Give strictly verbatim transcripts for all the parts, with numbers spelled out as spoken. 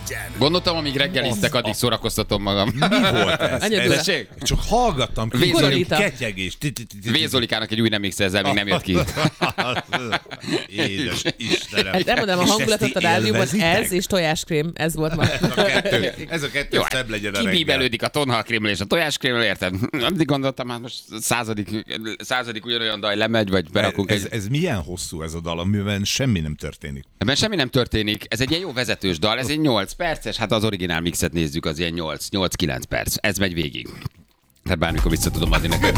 legyen. Gondoltam, amíg reggeliztek, addig szórakoztatom magam. Mi volt ez? ez ez csak hallgattam ki, Vézoli- ketyegés. Vézolikának egy új nem mixel, ezzel még nem jött ki. Édes Istenem. Hát elmondom a És hangulatot ezt a ti rádióban, élvezitek? ez és tojáskrém, ez volt ma. Ez a kettő, ez a kettő Jó, szebb legyen a reggel. kibíbelődik a tonhalkrémlel és a tojáskrémlel, érted? Addig gondoltam, hát most századik, századik ugyanolyan daj lemegy, vagy berakunk Ez, egy... ez milyen hosszú ez a dal, amiben semmi nem történik? Ebben semmi nem történik, ez egy ilyen jó vezetős dal, ez egy nyolc perces, hát az originál mixet nézzük, az ilyen nyolc-kilenc perc, ez megy végig. Tehát bármikor vissza tudom adni neked.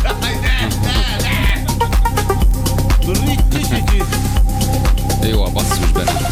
Jó a basszus benne.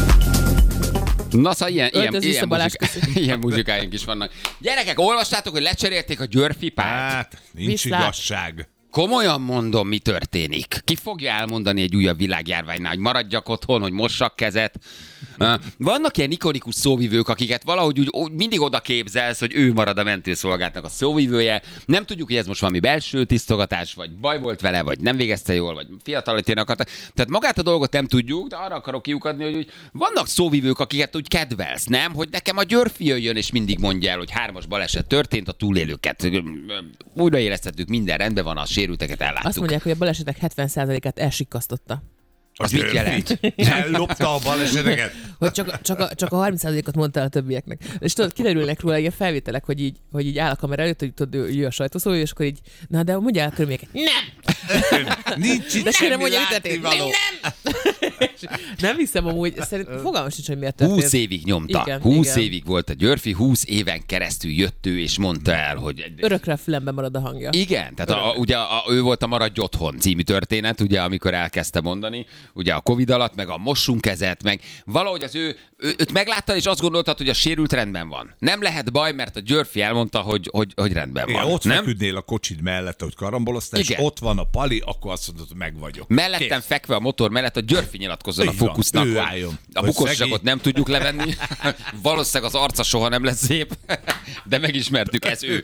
Na szóval ilyen, ilyen, Öltöz vissza, ilyen, Balázs, muzsika, ilyen muzsikáink is vannak. Gyerekek, olvastátok, hogy lecserélték a győrfipát? Hát, nincs Viszlát. igazság. Komolyan mondom, mi történik. Ki fogja elmondani egy újabb világjárványnál, hogy maradjak otthon, hogy mossak kezet? Vannak ilyen ikonikus szóvivők, akiket valahogy úgy, úgy mindig oda képzelsz, hogy ő marad a mentőszolgálatnak a szóvivője. Nem tudjuk, hogy ez most valami belső tisztogatás, vagy baj volt vele, vagy nem végezte jól, vagy fiatalítani akarta. Tehát magát a dolgot nem tudjuk, de arra akarok kiukadni, hogy úgy vannak szóvivők, akiket úgy kedvelsz, nem? Hogy nekem a Györfi jöjjön, és mindig mondja el, hogy hármas baleset történt, a túlélőket újraélesztettük, minden rendben van, a sérülteket elláttuk. Azt mondják, hogy a balesetek hetven százalékát elsikasztotta. Az mit jelent? Ellopta a baleseteket. Hogy csak, csak, a, csak a harminc százalékot mondta el a többieknek. És tudod, kiderülnek róla ilyen felvételek, hogy így, hogy így áll a kamera előtt, hogy tudod, jöjjön a sajtószó, és akkor így, na de mondja el a körülményeket. Nem! Nincs itt De semmi sőre mondja, mit történt. Nem, látnivaló. nem! Nem hiszem amúgy, szerintem fogalmam sincs, hogy miért történt. húsz évig nyomta. Igen, húsz igen. évig volt a Györfi, húsz éven keresztül jött ő, és mondta el, hogy... Örökre a fülemben marad a hangja. Igen, tehát a, ugye a, ő volt a Maradj otthon című történet, ugye, amikor elkezdte mondani, ugye a Covid alatt, meg a mossunk kezet, meg valahogy az ő, ő őt meglátta, és azt gondoltad, hogy a sérült rendben van. Nem lehet baj, mert a Györfi elmondta, hogy, hogy, hogy rendben van. Igen, ott nem? feküdnél a kocsid mellett, hogy karamboloztál, és Igen. ott van a pali, akkor azt mondod, hogy meg vagyok. Mellettem Kész. fekve a motor mellett a Györfi nyilatkozzon a Így van, Focusnak. ő hogy álljon. A Hogy bukosságot szegény. nem tudjuk levenni. Valószínűleg az arca soha nem lesz szép, de megismertük, ez ő.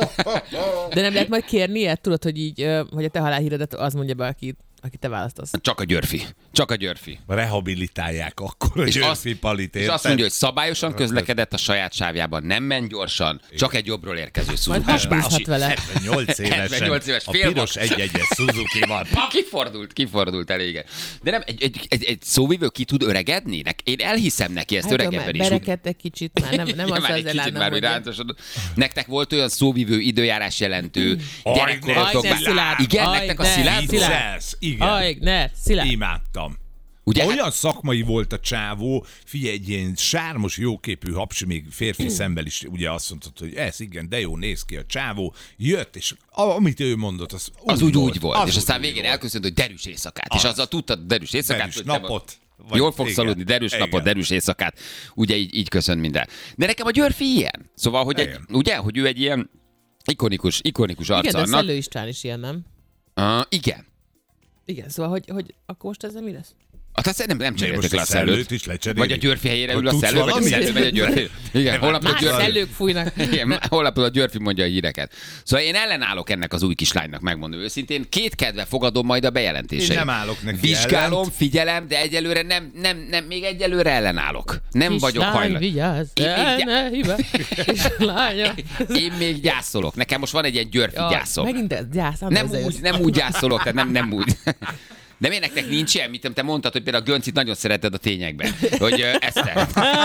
De nem lehet majd kérni ilyet, tudod, hogy így, ö, hogy a te halálhíredet az mondja be, aki, aki te választasz. Csak a Györfi. Csak a Györfi. Rehabilitálják akkor a És azt, Györfi palit, és érted? azt mondja, hogy szabályosan közlekedett a saját sávjában, nem ment gyorsan, csak egy jobbról érkező Majd Suzuki-s hasbúzhat bácsi. vele. hetvennyolc évesen. hetvennyolc éves a félvak. piros egy egyes Suzuki-ban. Ha, kifordult, kifordult eléggé. De nem, egy, egy, egy, egy szóvivő ki tud öregedni? Nek- Én elhiszem neki ezt, öreg ember is. Berekedt egy kicsit, már nem, nem Igen, az már egy az kicsit ellenem, már, hogy hogy rántosodott. Nektek volt olyan szóvivő, időjárás jelentő, gyerekkorotokban. Aj, ne, Szilárd. Igen, Aj, nektek a ne, Szilárd? Szilárd. Vicces, igen. Aj, ne, Szilárd. Imádtam. Ugye, hát- Olyan szakmai volt a csávó, figyelj, egy ilyen sármos, jóképű hapsi, még férfi szemmel is ugye azt mondtad, hogy ez igen, de jó, néz ki a csávó, jött, és amit ő mondott, az úgy az úgy volt. úgy volt. Az És úgy aztán úgy végén volt. elköszönt, hogy derűs éjszakát. És Az. azzal tudtad derűs éjszakát. Derűs hogy te napot. vagy- Vagy- Jól fogsz igen. aludni, derűs Igen. napot, derűs éjszakát. Ugye így, így köszön minden. De nekem a Györfi ilyen. Szóval, hogy egy, Igen. ugye, hogy ő egy ilyen ikonikus, ikonikus Igen, de arca annak. Szellő István is ilyen, nem? Uh, igen. Igen, szóval, hogy, hogy akkor most ezzel mi lesz? Hát azt nem, nem Mi cseréltek most le a a Szellőt Szellőt. is lecserélik? Vagy a Györfi helyére Hogy ül a tudsz Szellő, vagy a valamit? Szellő, vagy a Györfi. Igen, holnapról a Más Györfi. szellők fújnak. Igen, holnapról a Györfi mondja a híreket. Szóval én ellenállok ennek az új kislánynak, megmondom őszintén. Két kedve fogadom majd a bejelentéseit. Én nem állok neki Vizsgálom, ellent. figyelem, de egyelőre nem, nem, nem, még egyelőre ellenállok. Nem Kislány, vagyok hajlandó. vigyázz, Én még el gyá- ne hibá. Kislánya. Én még gyászolok. Nekem most van egy ilyen Györfi Ja, gyászom. megint ez gyász. Nem úgy, nem úgy gyászolok, tehát nem, nem úgy. De miért nektek nincs ilyen, mint te mondtad, hogy például a Göncit nagyon szereted a tényekben. Hogy uh, Eszter.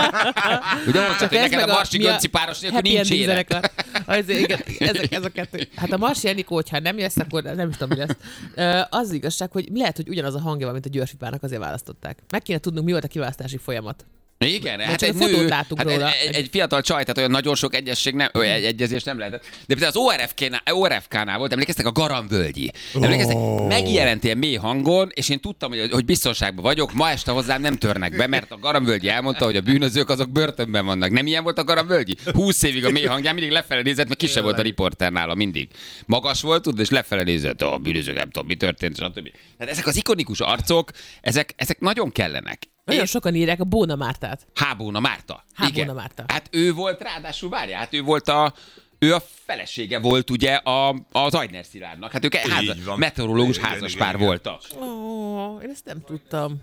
Ugye mondtad, hogy neked a Marsi Gönci páros nélkül nincs élet. Az, igen, ezek, ez a kettő. Hát a Marsi Enikó, hogyha nem jössz, akkor nem is tudom, mi lesz. Uh, az igazság, hogy lehet, hogy ugyanaz a hangja van, mint a Györfipának, azért választották. Meg kéne tudnunk, mi volt a kiválasztási folyamat. Igen, hát csak egy a fotót nő, látunk hát róla. egy, egy, egy fiatal csaj, tehát olyan nagyon sok egyesség nem, olyan egy egyezés nem lehetett. De például az o er ef ká-nál, o er ef ká-nál volt, emlékeztek a Garamvölgyi. Emlékeztek, oh. Megjelent ilyen mély hangon, és én tudtam, hogy, hogy biztonságban vagyok, ma este hozzám nem törnek be, mert a Garamvölgyi elmondta, hogy a bűnözők azok börtönben vannak. Nem ilyen volt a Garamvölgyi? húsz évig a mély hangján mindig lefele nézett, mert kisebb volt a riporter nála mindig. Magas volt, tudod, és lefele nézett, a bűnözők nem tudom, mi történt, stb. Tehát ezek az ikonikus arcok, ezek, ezek nagyon kellenek. Nagyon sokan írják a Bóna Mártát. Hábóna Márta. Hábóna Igen. Márta. Hát ő volt, ráadásul várjál, hát ő volt a, ő a felesége volt ugye a, az Aigner Szilárdnak. Hát ők háza, van. meteorológus Igen, házas igen, pár igen. voltak. Ó, én ezt nem tudtam.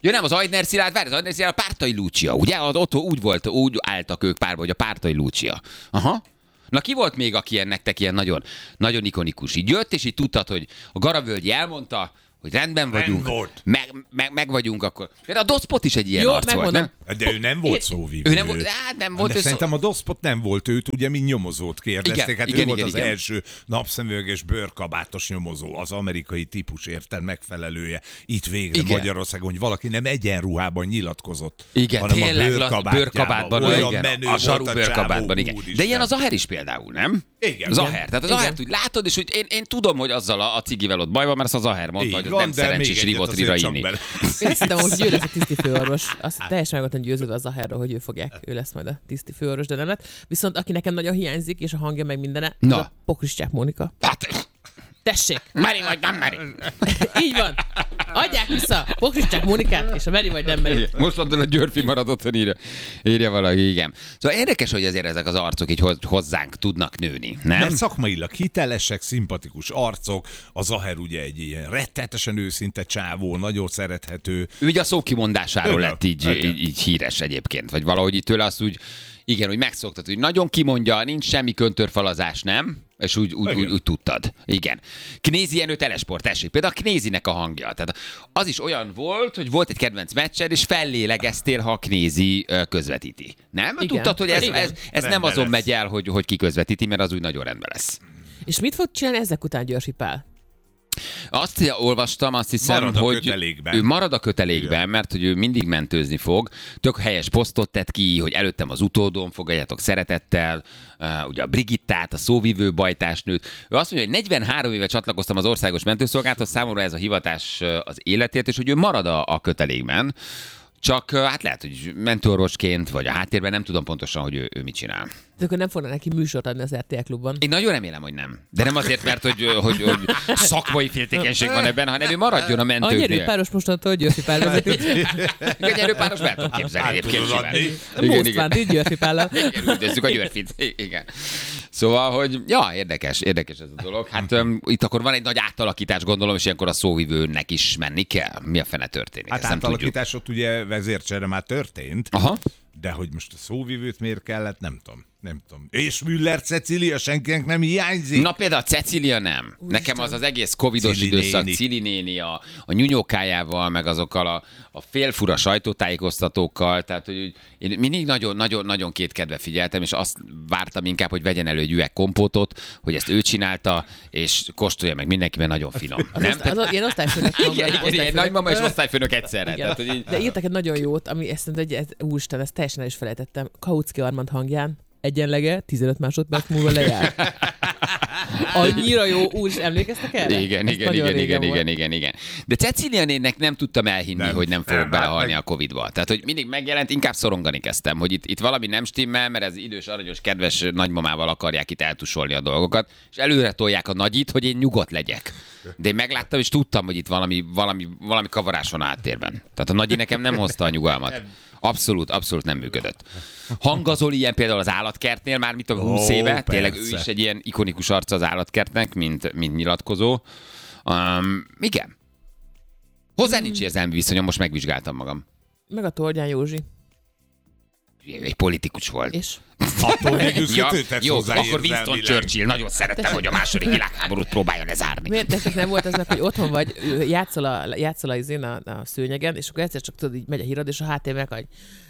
Ja nem, az Ajdner Szilárd, várj, az Ajdner Szilárd a Pártai Lúcia, ugye? Az ott úgy volt, úgy álltak ők párba, hogy a Pártai Lúcia. Aha. Na ki volt még, aki ilyen nektek ilyen nagyon, nagyon ikonikus? Így jött, és így tudtad, hogy a Garavölgyi elmondta, hogy rendben vagyunk, meg, meg, meg vagyunk akkor. Például a Doszpot is egy ilyen Jó, arc volt, nem? De ő nem volt szóvivő. Ő nem volt, hát nem volt. De szerintem a Doszpot nem volt, őt ugye mi nyomozót kérdezték. Igen, hát igen, ő volt igen, az igen. első napszemüveges bőrkabátos nyomozó, az amerikai típus érted megfelelője. Itt végre Igen. Magyarországon, hogy valaki nem egyenruhában nyilatkozott, Igen, hanem tényleg, a bőrkabátjában. bőrkabátban, Olyan igen, menő a zsaru volt bőrkabátban, csávó, igen. úristen. De ilyen az Aher is például, nem? Igen. Zaher. Tehát az Igen. Zahert úgy látod, és hogy én, én tudom, hogy azzal a, a cigivel ott baj van, mert azt az Zaher mondta, Így hogy az van, nem de még szerencsés egyet rivotrira azért csak inni. bele. Én azt hittem, hogy ő lesz a tiszti főorvos. Azt teljesen meg voltam győződve az Zaherről, hogy ő fogják, ő lesz majd a tiszti főorvos, de nem lett. Viszont aki nekem nagyon hiányzik, és a hangja meg mindene, Na. az a Pokriscsák Mónika. Hát, Tessék! Meri vagy nem Meri. Így van! Adják vissza Pokriscsák Mónikát, és a Meri vagy nem Meri. Most mondod, a Györfi maradott, hogy írja, írja valaki, igen. Szóval érdekes, hogy azért ezek az arcok így hoz- hozzánk tudnak nőni, nem? Mert szakmailag hitelesek, szimpatikus arcok, a Zaher ugye egy ilyen rettetesen őszinte csávó, nagyon szerethető. Ő ugye a szókimondásáról Igen, lett így, igen. így, így híres egyébként, vagy valahogy így tőle azt úgy, igen, hogy megszoktad, hogy nagyon kimondja, nincs semmi köntörfalazás, nem? És úgy, úgy, úgy, úgy tudtad. Igen. Knézi Jenő telesport, tessék. Például a Knézinek a hangja. Tehát az is olyan volt, hogy volt egy kedvenc meccsed, és fellélegeztél, ha a Knézi ö, közvetíti. Nem? Igen. Tudtad, hogy ez, Igen. ez, ez nem Rendben azon lesz. megy el, hogy, hogy ki közvetíti, mert az úgy nagyon rendben lesz. És mit fog csinálni ezek után Györfi Pál? Azt olvastam, azt hiszem, Marad a hogy kötelékben. ő marad a kötelékben, Igen. mert hogy ő mindig mentőzni fog. Tök helyes posztot tett ki, hogy előttem az utódom, fogadjátok szeretettel, uh, ugye a Brigittát, a szóvivő bajtásnőt. Ő azt mondja, hogy negyvenhárom éve csatlakoztam az országos mentőszolgálathoz, számomra ez a hivatás uh, az életért, és hogy ő marad a, a kötelékben. Csak uh, hát lehet, hogy mentőorvosként, vagy a háttérben nem tudom pontosan, hogy ő, ő mit csinál. De akkor nem fognak neki műsort adni az er té el Klubban. Én nagyon remélem, hogy nem. De nem azért, mert hogy, hogy, hogy szakmai féltékenység van ebben, hanem ő maradjon a A mentőknél. nyerőpáros mostantól hogy Györfi Pál vezeti. A nyerőpáros be tudom képzelni Át egyébként tudod simán. adni. Igen, Most igen. van, így Györfi Pállal. Igen, üldözzük a Györfit. I- Igen. Szóval, hogy ja, érdekes, érdekes ez a dolog. Hát um, itt akkor van egy nagy átalakítás, gondolom, és ilyenkor a szóvivőnek is menni kell. Mi a fene történik? Hát Ezt nem tudjuk. átalakítás ott ugye vezércsere már történt, Aha. de hogy most a szóvivőt miért kellett, nem tudom. Nem tudom. És Müller Cecília senkinek nem hiányzik. Na például a Cecília nem. Nekem az az egész covidos Cili időszak, néni. Cili néni a, a nyunyókájával, meg azokkal a, a félfura sajtótájékoztatókkal, tehát hogy úgy- én mindig nagyon-nagyon kétkedve figyeltem, és azt vártam inkább, hogy vegyen elő egy üveg kompótot, hogy ezt ő csinálta, és kóstolja meg mindenki, mert nagyon finom. Az, Nem? oszt, az, ilyen osztályfőnök Igen, hangja, igen, igen, osztályfőnök. nagymama és osztályfőnök egyszerre. Igen. Tehát, hogy így... De írtak egy nagyon jót, ami ezt mondta, hogy ez, úristen, ezt teljesen el is felejtettem. Kautsky Armand hangján egyenlege tizenöt másodperc múlva lejár. Annyira jó, úgy emlékeztek erre? Igen, Ez igen, nagyon igen, régen igen, volt. igen, igen, igen. De Cecília nénnek nem tudtam elhinni, Nem. hogy nem fogok Nem, belehalni hát a Covidba. Tehát, hogy mindig megjelent, inkább szorongani kezdtem, hogy itt, itt valami nem stimmel, mert ez idős, aranyos, kedves nagymamával akarják itt eltusolni a dolgokat, és előre tolják a nagyit, hogy én nyugodt legyek. De én megláttam, és tudtam, hogy itt valami, valami, valami kavarás van a háttérben. Tehát a nagyi nekem nem hozta a nyugalmat. Abszolút, abszolút nem működött. Hangazol ilyen például az állatkertnél már mit a húsz Ó, éve, tényleg ő persze. is egy ilyen ikonikus arca az állatkertnek, mint, mint nyilatkozó. Um, igen. Hozzá nincs érzelmi viszonyom, most megvizsgáltam magam. Meg a Tordján Józsi. Egy politikus volt. És Attól végül Ja, kötődhetsz jó, hozzá akkor Winston érzelmileg. Churchill nagyon szerettem, hogy a második világháborút próbálja lezárni. miért nektek nem volt ez meg, hogy otthon vagy, ő játszol a, játszol a, izén a, a szőnyegen, és akkor egyszer csak tudod, így megy a hírad, és a háttérben meg, hogy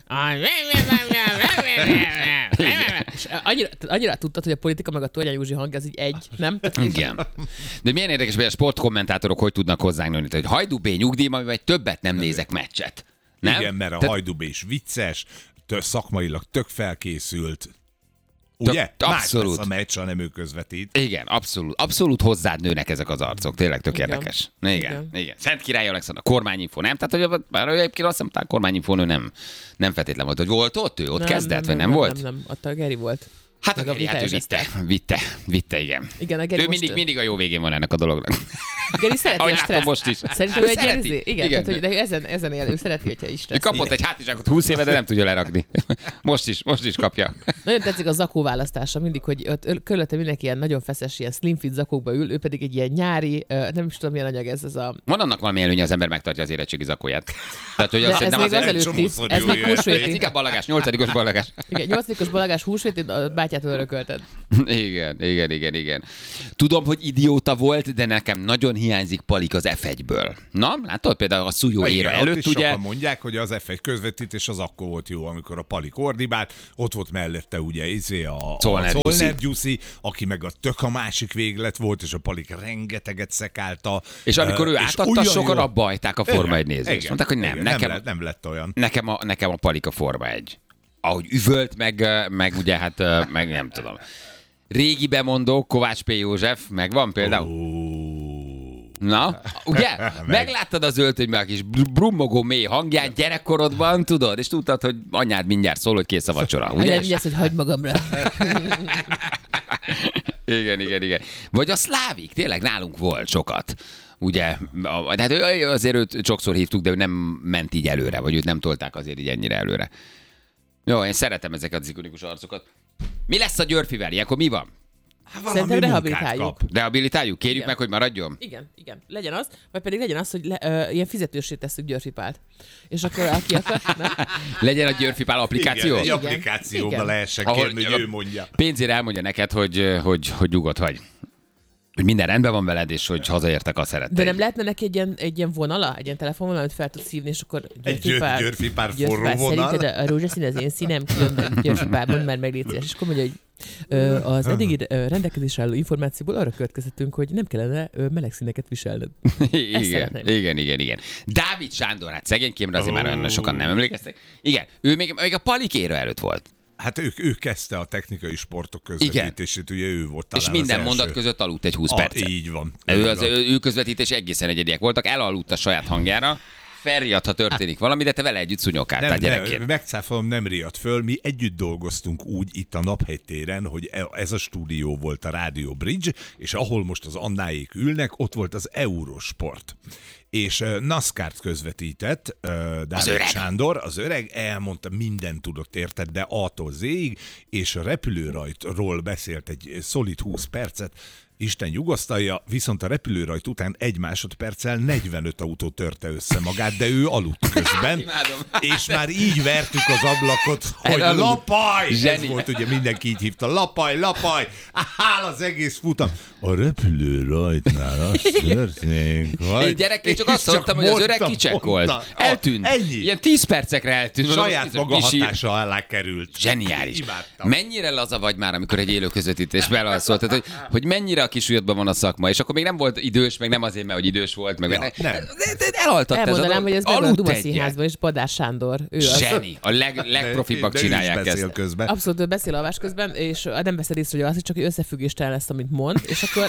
és annyira, annyira tudtad, hogy a politika meg a Tordján Józsi hang, az így egy, nem? Igen. De milyen érdekes, hogy a sportkommentátorok hogy tudnak hozzánk nőni, hogy Hajdú B. nyugdíjban, vagy többet nem nézek meccset. Nem? Igen, mert a Tehát- Hajdú is vicces, tök, szakmailag tök felkészült. Ugye? Tök- Más abszolút. lesz a meccs, ha nem ő közvetít. Igen, abszolút. Abszolút hozzád nőnek ezek az arcok. Tényleg tök Igen. érdekes. Igen, igen. Igen. igen. Szent Király Alexandra, kormányinfo, nem? Tehát, hogy bár ő egyébként azt hiszem, hogy a kormányinfón ő nem, nem feltétlen volt. Hogy volt ott ő? Ott kezdett, vagy nem, volt? Nem, nem, ott a Geri volt. Hát a Meg a Geri, hát ő Vita vitte, vitte, vitte, igen. Igen, a Geri Ő most- mindig, mindig a jó végén van ennek a dolognak. Geri szereti Ahogy a látom stresszt. most is. Szerintem Ő ő egy ilyen szereti. izé- Igen, Igen. tehát, hogy de ezen, ezen él, ő szereti, hogyha is Ő stressz. kapott egy hátizsákot húsz éve, de nem tudja lerakni. Most is, most is kapja. Nagyon tetszik a zakó választása mindig, hogy ott öl- körülötte mindenki ilyen nagyon feszes, ilyen slim fit zakókba ül, ő pedig egy ilyen nyári, ö, nem is tudom milyen anyag ez, ez a... Van annak valami előnye, az ember megtartja az érettségi zakóját. Tehát, hogy De azt ez szerintem még az előtt... azelőtt is, csomószor ez jó még ilyen. Ez húsvéti. inkább balagás, nyolcadikos balagás. Igen, nyolcadikos balagás húsvéti, a bátyától örökölted. Igen, igen, igen, igen. Tudom, hogy idióta volt, de nekem nagyon hiányzik Palik az ef egyből. Na, látod például a Szújó éra Igen, ott előtt, is ugye? sokan mondják, hogy az ef egy közvetítés az akkor volt jó, amikor a Palik ordibált, ott volt mellette ugye izé a, Zollner a Gyuszi. Zollner Gyuszi, aki meg a tök a másik véglet volt, és a Palik rengeteget szekálta. És amikor ő és átadta, olyan sokan jó- abba hagyták a Forma egy Igen, nézést. igen, Mondták, hogy nem, igen, nekem, nem, lett, nem lett olyan. nekem, a, nekem a Palik a Forma egy. Ahogy üvölt, meg, meg ugye hát, meg nem tudom. Régi bemondó, Kovács P. József, megvan például? Na, ugye? Megláttad az öltönyben a kis br- brummogó mély hangját gyerekkorodban, tudod? És tudtad, hogy anyád mindjárt szól, hogy kész a vacsora, ugye? Ugye, ugye, hogy hagyd magamra. Igen, igen, igen. Vagy a szlávik, tényleg nálunk volt sokat. Ugye, a- tehát ő- azért őt sokszor hívtuk, de ő nem ment így előre, vagy őt nem tolták azért így ennyire előre. Jó, én szeretem ezeket az ikonikus arcokat. Mi lesz a Györfivel? Ilyenkor mi van? Hát valami Szerintem munkát rehabilitáljuk. kap. Rehabilitáljuk? Kérjük Igen. meg, hogy maradjon? Igen, igen. Legyen az, vagy pedig legyen az, hogy le, ö, ilyen fizetősé tesszük Györfi Pált. És akkor aki akar, nem? Legyen a Györfi Pál applikáció? Igen, egy Igen. applikációba Igen. lehessen Ahol- kérni, hogy ő mondja. Pénzért elmondja neked, hogy, hogy, hogy nyugodt vagy. Hogy minden rendben van veled, és hogy hazaértek a szeretteid. De nem lehetne neki egy ilyen, egy ilyen vonala, egy ilyen telefonvonal, amit fel tudsz hívni, és akkor Györ- Györfi Pál forró vonal. Szerinted a rózsaszín az én színem, különben Györfi Pál, mondd már meg légy szíves. És akkor mondja, hogy ö, az eddigi ö, rendelkezésre álló információból arra következtetünk, hogy nem kellene ö, meleg színeket viselned. Igen, szeretném. igen, igen, igen. Dávid Sándor, hát szegénykémre azért már olyan sokan nem emlékeztek. Igen, ő még, még a Palikéra előtt volt. Hát ő, ő kezdte a technikai sportok közvetítését, ugye ő volt talán És minden az mondat első. között aludt egy húsz Ah, percet. így van. Ő, így az, van. ő közvetítés egészen egyediek voltak, elaludt a saját hangjára, felriadt, ha történik valami, de te vele együtt szúnyogáltál Nem, gyerekként. nem, megcáfolom, nem riadt föl. Mi együtt dolgoztunk úgy itt a Naphegytéren, hogy e- ez a stúdió volt a Radio Bridge, és ahol most az Annáék ülnek, ott volt az Eurosport. És uh, NASCAR-t közvetített uh, Dávid öreg. Sándor, az öreg elmondta, mindent tudott érted, de A-tól Z-ig, és a repülőrajtról beszélt egy szolid húsz percet, Isten nyugosztalja, viszont a repülőrajt után egy másodperccel negyvenöt autó törte össze magát, de ő aludt közben, Imádom. és már így vertük az ablakot, hogy Elaludt. lapaj! Zseni. Ez volt, ugye mindenki így hívta, lapaj, lapaj! Áll az egész futam. A repülőrajtnál az történik, hogy... Én gyerekként csak És azt mondtam, hogy az öreg mondtam, kicsekkolt. mondtam. Eltűnt. Ennyi. Ilyen tíz percekre eltűnt. Mondom, Saját ez maga kis ír- hatása alá került. Zseniális. Imádtam. Mennyire laza vagy már, amikor egy élő közvetítés belalszol? Tehát, hogy, hogy mennyire a kisujjadban van a szakma, és akkor még nem volt idős, meg nem azért, mert hogy idős volt, meg Ja, ne, nem. De, de elaltatta ez a Elmondanám, dolog. hogy ez meg a Aludt Duma egyet. Színházban, és Badás Sándor. Ő az. Zseni. A leg, legprofibbak De ő is csinálják beszél ezt. közben. Abszolút ő beszél alvás közben, és nem veszed észre, hogy az, hogy csak egy összefüggéstelen lesz, amit mond, és akkor...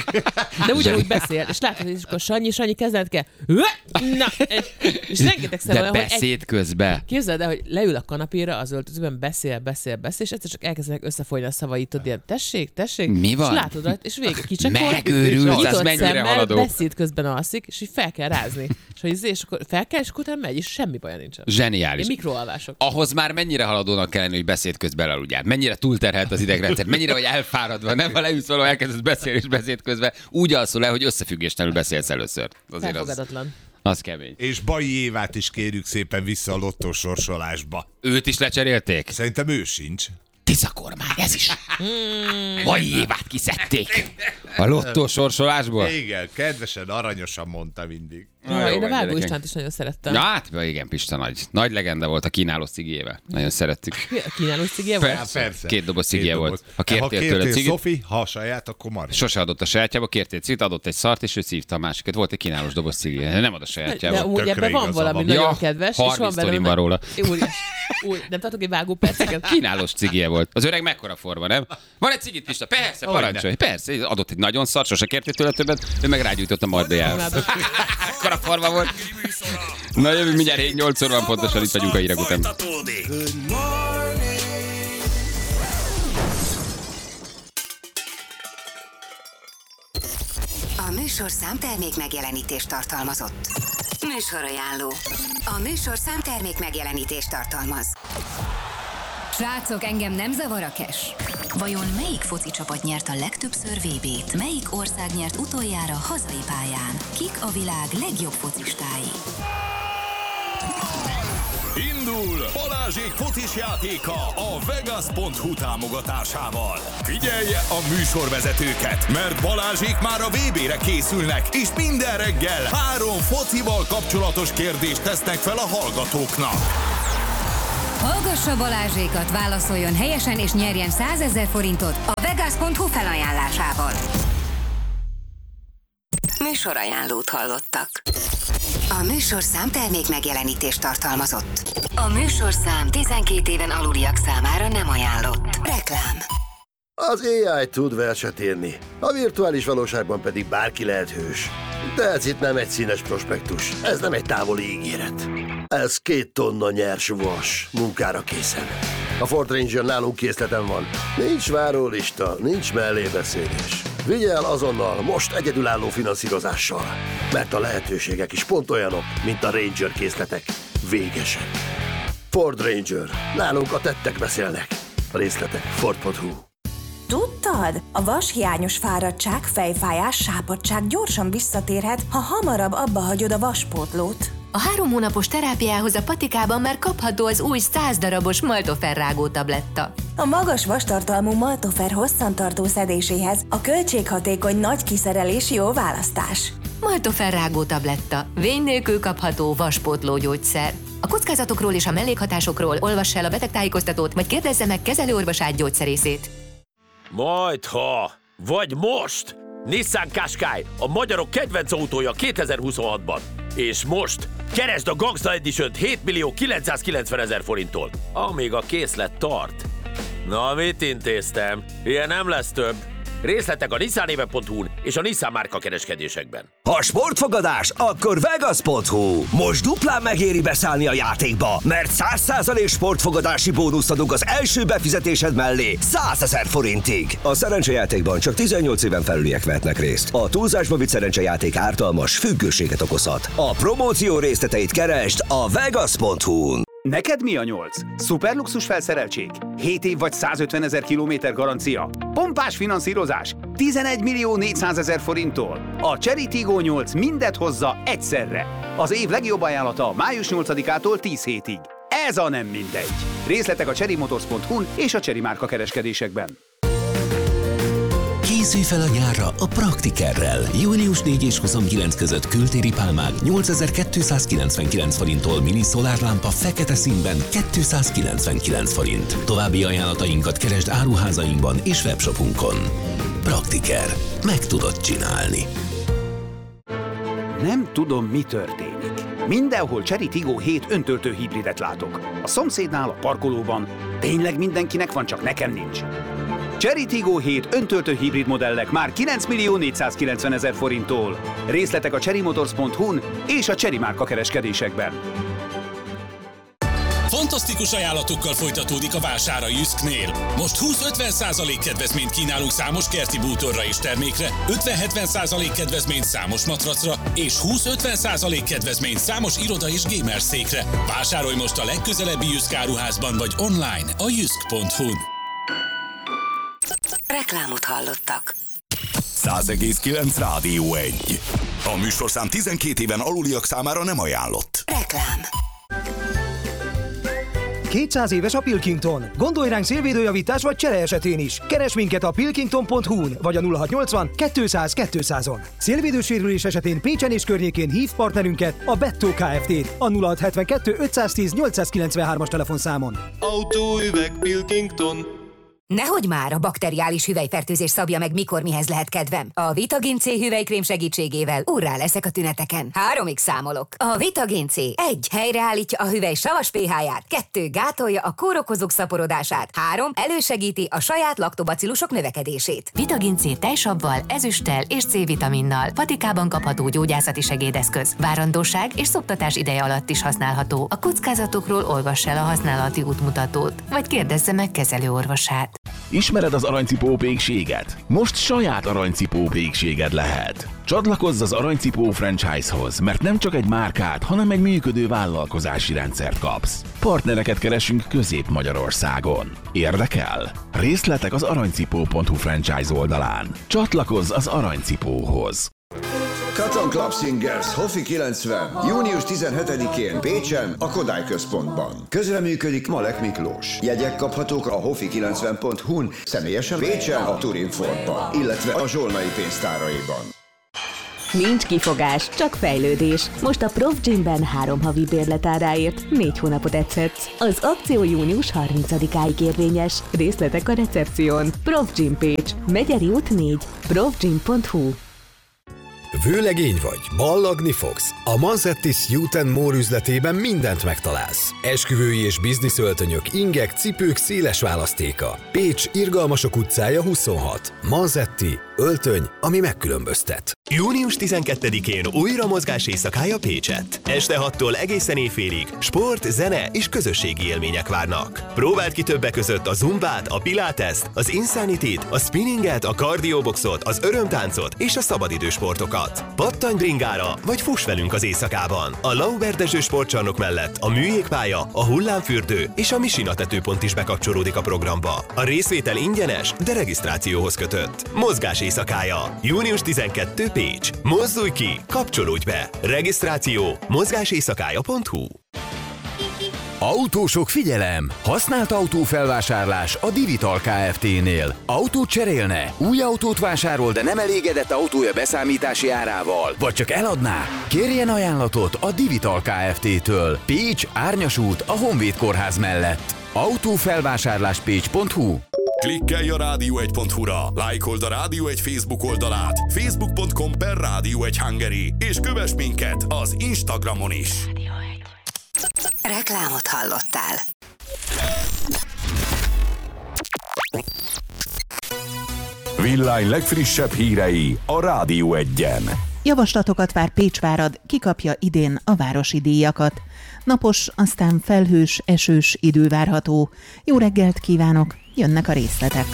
De ugyanúgy beszél, és látod, hogy akkor Sanyi, Sanyi, kezdened kell. Na, és rengeteg szem De van, hogy egy... beszéd közben. Képzeld el, hogy leül a kanapéra, az öltözőben beszél, beszél, beszél, és egyszer csak elkezdenek összefolyni a szavait, tudod, ilyen tessék, tessék, Mi van? és látod rajta, és végig kicsakol, Megőrült, az nyitott mennyire szemmel, haladó. beszéd közben alszik, és így fel kell rázni. És hogy izé, és akkor fel kell, és akkor utána megy, és semmi baja nincsen. Zseniális. Ilyen mikroalvások. Ahhoz már mennyire haladónak kell lenni, hogy beszéd közben aludjál? Mennyire túlterhelt az idegrendszer? Mennyire vagy elfáradva? Nem, ha leülsz valahol, elkezdesz beszélni és beszéd közben, úgy alszol le, hogy összefüggéstelenül beszélsz először. Azért az, Felfogadatlan. az kemény. És Baji Évát is kérjük szépen vissza a lottó sorsolásba. Őt is lecserélték? Szerintem ő sincs. Tisza kormány, ez is. Vagy évát kiszedték. A lottó sorsolásból? Igen, kedvesen, aranyosan mondta mindig. Ja, jó én a van, Vágó gyerekek. Istvánt is nagyon szerettem. Ja, hát igen, Pista nagy. Nagy legenda volt a kínáló cigével. Nagyon szerettük. A kínálós cigje volt? Hát persze. Két doboz cigje Két volt. doboz. Ha kértél ha tőle kértél cigit- Szofi, ha a saját, akkor Mari. Sose adott a sajátjába, kértél cigit, adott egy szart, és ő szívta a másikat. Volt egy kínálós doboz cigje. Nem ad a De sajátjába. úgy tökre ebben van igaza valami van. nagyon Ja, kedves, és harminc van belőle... sztorim van róla. Úr, úr, nem tartok egy vágó perceket? Kínálós cigije volt. Az öreg mekkora forma, nem? Van egy cigit, Pista? Persze, Hogyne. parancsolj. Persze, adott egy nagyon szart, sose kértél tőle többet, ő meg rágyújtott a mardajára. Imádom. Ekkora forma volt. Na jövő mindjárt hét nyolcszor van pontosan, itt vagyunk a hírek után. Folytatódik. Good morning. A műsorszám termék megjelenítést tartalmazott. Műsorajánló. A műsorszám termék megjelenítést tartalmaz. Srácok, engem nem zavar a cash. Vajon melyik foci csapat nyert a legtöbbször vé bét? Melyik ország nyert utoljára hazai pályán? Kik a világ legjobb focistái? Indul Balázsék focis játéka a Vegas pont hu támogatásával. Figyelje a műsorvezetőket, mert Balázsék már a vé bére készülnek, és minden reggel három focival kapcsolatos kérdést tesznek fel a hallgatóknak. Hallgassa Balázsékat, válaszoljon helyesen és nyerjen százezer forintot a Vegas pont hu felajánlásával. Műsorajánlót hallottak. A műsorszám termék megjelenítést tartalmazott. A műsorszám tizenkét éven aluliak számára nem ajánlott. Reklám. Az á i tud verset írni, a virtuális valóságban pedig bárki lehet hős. De ez itt nem egy színes prospektus, ez nem egy távoli ígéret. Ez két tonna nyers vas, munkára készen. A Ford Ranger nálunk készleten van. Nincs várólista, nincs mellébeszélés. Vigye el azonnal, most egyedülálló finanszírozással. Mert a lehetőségek is pont olyanok, mint a Ranger készletek. Végesen. Ford Ranger. Nálunk a tettek beszélnek. A részletek Ford pont hu. Tudtad? A vashiányos fáradtság, fejfájás, sápadtság gyorsan visszatérhet, ha hamarabb abba hagyod a vaspótlót. A három hónapos terápiához a patikában már kapható az új száz darabos Maltofer rágó tabletta. A magas vastartalmú Maltofer hosszantartó szedéséhez a költséghatékony nagy kiszerelés jó választás. Maltofer rágó tabletta. Vény nélkül kapható vaspótló gyógyszer. A kockázatokról és a mellékhatásokról olvass el a betegtájékoztatót, vagy kérdezze meg kezelőorvosát gyógyszerészét. Majdha, vagy most! Nissan Qashqai, a magyarok kedvenc autója kétezer-huszonhatban. És most keresd a Gangsta Edition-t hét millió kilencszázkilencvenezer forinttól, amíg a készlet tart. Na, mit intéztem? Ilyen nem lesz több. Részletek a nissanéve pont hu-n és a Nissan márka kereskedésekben. Ha sportfogadás, akkor Vegas pont hu. Most duplán megéri beszállni a játékba, mert száz százalék sportfogadási bónuszt adunk az első befizetésed mellé százezer forintig. A szerencsejátékban csak tizennyolc éven felüliek vehetnek részt. A túlzásba vitt szerencsejáték ártalmas, függőséget okozhat. A promóció részleteit keresd a Vegas pont hu-n. Neked mi a nyolc? Szuperluxus felszereltség? hét év vagy százötvenezer kilométer garancia? Pompás finanszírozás? tizenegy millió négyszázezer forinttól? A Chery Tiggo nyolc mindet hozza egyszerre. Az év legjobb ajánlata május nyolcadikától tíz hétig. Ez a nem mindegy. Részletek a chery motors pont hu-n és a Chery márka kereskedésekben. Készülj fel a nyárra a Praktikerrel. június negyedike és huszonkilencedike között kültéri pálmák nyolcezer-kétszázkilencvenkilenc forinttól, mini szolárlámpa fekete színben kétszázkilencvenkilenc forint. További ajánlatainkat keresd áruházainkban és webshopunkon. Praktiker. Meg tudod csinálni. Nem tudom, mi történik. Mindenhol Chery Tiggo hét öntöltő hibridet látok. A szomszédnál, a parkolóban. Tényleg mindenkinek van, csak nekem nincs. Chery Tiggo hét öntöltő hibrid modellek már kilenc millió négyszázkilencvenezer forinttól. Részletek a chery motors pont hu-n és a Chery márka kereskedésekben. Fantasztikus ajánlatokkal folytatódik a vásár a Jysknél. Most húsz-ötven százalék kedvezményt kínálunk számos kerti bútorra és termékre, ötven-hetven százalék kedvezményt számos matracra, és húsz-ötven százalék kedvezményt számos iroda és gamer székre. Vásárolj most a legközelebbi Jysk áruházban vagy online a jysk pont hu-n. Reklámot hallottak. száz egész kilenc Rádió egy. A műsorszám tizenkét éven aluliak számára nem ajánlott. Reklám. kétszáz éves a Pilkington. Gondolj ránk szélvédőjavítás vagy csere esetén is. Keres minket a pilkington pont hu-n vagy a nulla hatszáznyolcvan kétszáz kétszázon. Szélvédősérülés esetén Pécsen és környékén hív partnerünket, a Bettó Kft. a nulla hatszázhetvenkettő ötszáztíz nyolcszázkilencvenhármas telefonszámon. Autóüveg Pilkington. Nehogy már, a bakteriális hüvelyfertőzés szabja meg, mikor mihez lehet kedvem. A Vitagin C hüvelykrém segítségével urrá leszek a tüneteken. Háromig számolok. A Vitagin C egy helyreállítja a hüvely savas pH-ját, kettő gátolja a kórokozók szaporodását, három elősegíti a saját laktobacillusok növekedését. Vitagin C tejsavval, ezüsttel és C-vitaminnal. Patikában kapható gyógyászati segédeszköz. Várandóság és szoptatás ideje alatt is használható. A kockázatokról olvass el a használati útmutatót, vagy kérdezze meg kezelőorvosát. Ismered az aranycipó pékséget? Most saját aranycipó pékséged lehet. Csatlakozz az Aranycipó franchise-hoz, mert nem csak egy márkát, hanem egy működő vállalkozási rendszert kapsz. Partnereket keresünk Közép-Magyarországon. Érdekel? Részletek az aranycipó pont hu franchise oldalán. Csatlakozz az Aranycipóhoz. Cotton Club Singers Hofi kilencven. június tizenhetedikén Pécsen, a Kodály Központban. Közreműködik Malek Miklós. Jegyek kaphatók a hofi kilencven pont hu-n, személyesen Pécsen a Turinfortban, illetve a Zsolnai pénztáraiban. Nincs kifogás, csak fejlődés. Most a Prof Gymben három havi bérletáráért négy hónapot edzetsz. Az akció június harmincadikáig érvényes. Részletek a recepción. Prof Gym Pécs, Megyeri út négy, profgym pont hu. Vőlegény vagy, ballagni fogsz? A Manzettis Youth and More üzletében mindent megtalálsz. Esküvői és bizniszöltönyök, ingek, cipők széles választéka. Pécs, Irgalmasok utcája huszonhat. Manzetti, öltöny, ami megkülönböztet. június tizenkettedikén újra mozgás éjszakája Pécsett. Este hattól egészen éjfélig sport, zene és közösségi élmények várnak. Próbáld ki többek között a zumbát, a piláteszt, az insanityt, a spinninget, a kardioboxot, az örömtáncot és a szabadidősportokat. Pattanj bringára, vagy fuss velünk az éjszakában. A Lauberdezső sportcsarnok mellett a műjégpálya, a hullámfürdő és a Misina tetőpont is bekapcsolódik a programba. A részvétel ingyenes, de regisztrációhoz kötött. Mozgás éjszakája. június tizenkettedike Pécs. Mozdulj ki, kapcsolódj be. Regisztráció mozgáséjszakája pont hu. Autósok figyelem! Használt autófelvásárlás a Divital Kft-nél. Autót cserélne? Új autót vásárol, de nem elégedett autója beszámítási árával? Vagy csak eladná? Kérjen ajánlatot a Divital Kft-től. Pécs, Árnyas út, a Honvéd kórház mellett. autófelvásárlás pécs pont hu. Klikkelj a rádió egy pont hu-ra, lájkold a Rádió egy Facebook oldalát, facebook pont com per Rádió egy Hungary, és kövess minket az Instagramon is. Reklámot hallottál. Villány legfrissebb hírei a Rádió egyen. Javaslatokat vár Pécsvárad, kikapja idén a városi díjakat. Napos, aztán felhős, esős idő várható. Jó reggelt kívánok, jönnek a részletek.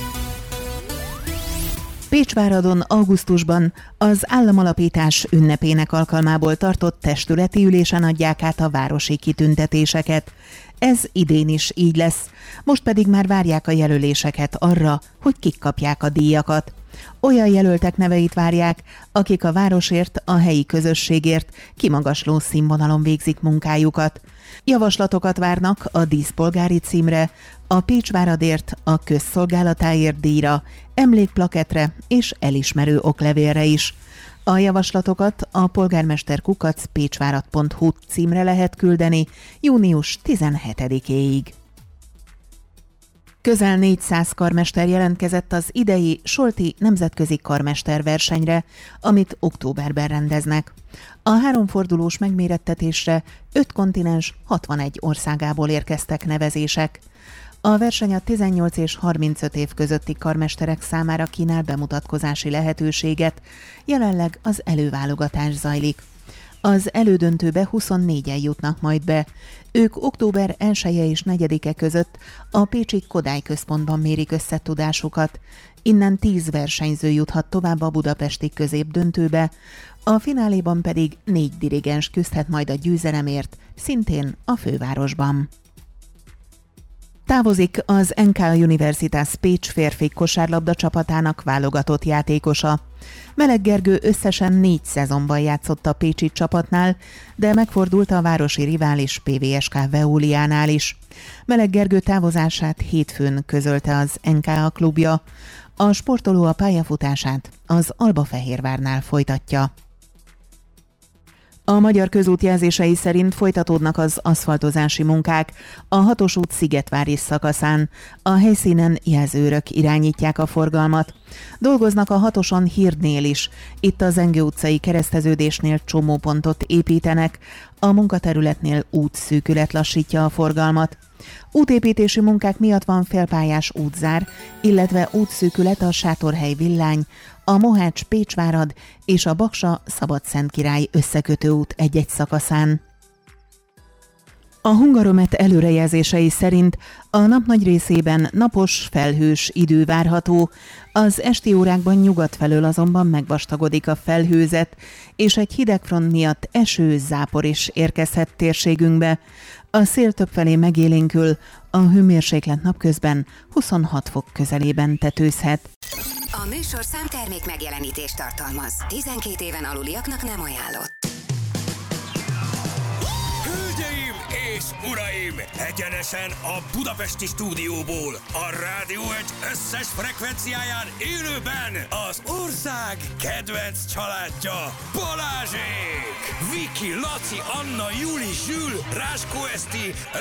Pécsváradon augusztusban az államalapítás ünnepének alkalmából tartott testületi ülésen adják át a városi kitüntetéseket. Ez idén is így lesz, most pedig már várják a jelöléseket arra, hogy kik kapják a díjakat. Olyan jelöltek neveit várják, akik a városért, a helyi közösségért kimagasló színvonalon végzik munkájukat. Javaslatokat várnak a díszpolgári címre, a Pécsváradért, a közszolgálatáért díjra, emlékplaketre és elismerő oklevélre is. A javaslatokat a polgármester kukac pécsvárad pont hu címre lehet küldeni június tizenhetedikéig. Közel négyszáz karmester jelentkezett az idei Solti nemzetközi karmesterversenyre, amit októberben rendeznek. A háromfordulós megmérettetésre öt kontinens hatvanegy országából érkeztek nevezések. A verseny a tizennyolc és harmincöt év közötti karmesterek számára kínál bemutatkozási lehetőséget, jelenleg az előválogatás zajlik. Az elődöntőbe huszonnégyen jutnak majd be. Ők október elseje és negyedike között a pécsi Kodály Központban mérik össze tudásukat. Innen tíz versenyző juthat tovább a budapesti középdöntőbe, a fináléban pedig négy dirigens küzdhet majd a győzelemért, szintén a fővárosban. Távozik az en ká Universitas Pécs férfi kosárlabda csapatának válogatott játékosa. Meleg Gergő összesen négy szezonban játszott a pécsi csapatnál, de megfordult a városi rivális pé vé es ká Veoliánál is. Meleg Gergő távozását hétfőn közölte az en ká klubja. A sportoló a pályafutását az Albafehérvárnál folytatja. A Magyar Közút jelzései szerint folytatódnak az aszfaltozási munkák a hatos út Szigetvári szakaszán. A helyszínen jelzőrök irányítják a forgalmat. Dolgoznak a hatoson Hirdnél is. Itt az Zengő utcai kereszteződésnél csomópontot építenek. A munkaterületnél útszűkület lassítja a forgalmat. Útépítési munkák miatt van félpályás útzár, illetve útszűkület a Sátorhely Villány, a Mohács Pécsvárad és a Baksa Szabadszentkirály összekötő út egy-egy szakaszán. A Hungaromet előrejelzései szerint a nap nagy részében napos, felhős idő várható, az esti órákban nyugat felől azonban megvastagodik a felhőzet, és egy hidegfront miatt eső, zápor is érkezhet térségünkbe. A szél többfelé megélénkül, a hőmérséklet napközben huszonhat fok közelében tetőzhet. A műsorszám termék megjelenítést tartalmaz. tizenkét éven aluliaknak nem ajánlott. Hölgyeim és uraim! Egyenesen a budapesti stúdióból, a Rádió egy összes frekvenciáján élőben az ország kedvenc családja, Balázsék! Viki, Laci, Anna, Juli, Zsül, Ráskó Eszti,